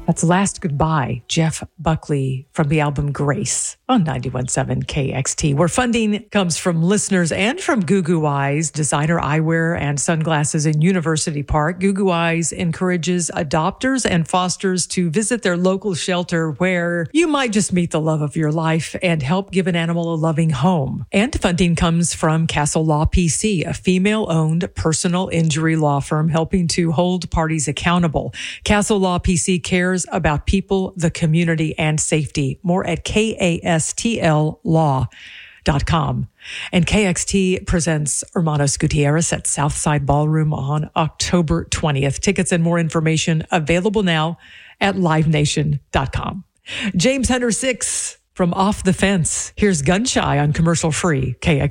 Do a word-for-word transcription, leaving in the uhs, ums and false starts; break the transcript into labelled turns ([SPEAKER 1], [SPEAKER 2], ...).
[SPEAKER 1] That's Last Goodbye, Jeff Buckley from the album Grace on ninety-one point seven K X T, where funding comes from listeners and from Goo Goo Eyes, designer eyewear and sunglasses in University Park. Goo Goo Eyes encourages adopters and fosters to visit their local shelter where you might just meet the love of your life and help give an animal a loving home. And funding comes from Castle Law P C, a female-owned personal injury law firm helping to hold parties accountable. Castle Law P C cares about people, the community, and safety. More at K A S T L law dot com. And K X T presents Hermanos Gutierrez at Southside Ballroom on October twentieth. Tickets and more information available now at live nation dot com. James Hunter six from Off the Fence. Here's Gun Shy on commercial free K X T.